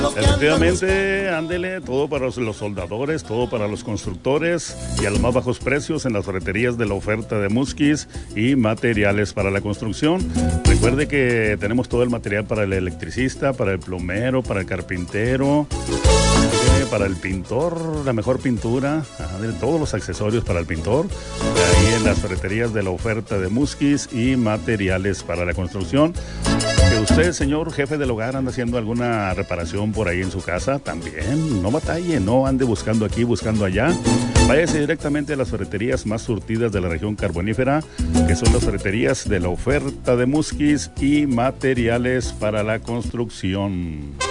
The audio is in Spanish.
Efectivamente, ándele, todo para los soldadores, todo para los constructores y a los más bajos precios en las ferreterías de la oferta de Musquis y materiales para la construcción. Recuerde que tenemos todo el material para el electricista, para el plomero, para el carpintero, para el pintor, la mejor pintura, todos los accesorios para el pintor, ahí en las ferreterías de la oferta de Musquis y materiales para la construcción. Que usted, señor jefe del hogar, anda haciendo alguna reparación por ahí en su casa, también, no batalle, no ande buscando aquí, buscando allá. Váyase directamente a las ferreterías más surtidas de la región carbonífera, que son las ferreterías de la oferta de Musquis y materiales para la construcción.